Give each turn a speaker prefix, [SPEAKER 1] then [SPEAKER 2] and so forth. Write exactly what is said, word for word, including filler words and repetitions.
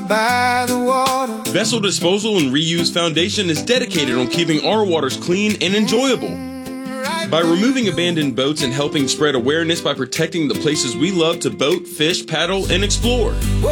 [SPEAKER 1] by the water.
[SPEAKER 2] Vessel Disposal and Reuse Foundation is dedicated on keeping our waters clean and enjoyable. By removing abandoned boats and helping spread awareness by protecting the places we love to boat, fish, paddle, and explore.